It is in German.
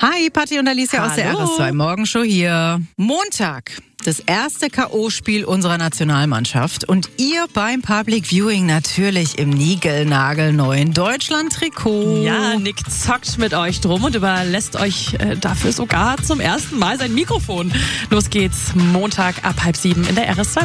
Hi, Patti und Alicia aus der Hallo. RS2 Morgenshow hier. Montag, das erste K.O.-Spiel unserer Nationalmannschaft und ihr beim Public Viewing natürlich im niegelnagelneuen Deutschland-Trikot. Ja, Nick zockt mit euch drum und überlässt euch dafür sogar zum ersten Mal sein Mikrofon. Los geht's, Montag ab 6:30 in der RS2